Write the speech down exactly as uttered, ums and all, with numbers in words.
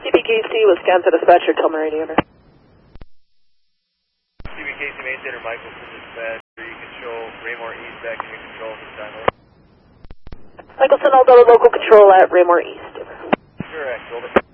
C B K C was scanned to dispatcher, tell me radio. C B K C maintainer Michelson dispatch. You can show Raymore East back in your control at this time. Michelson, all dollar local control at Raymore East. Correct, over.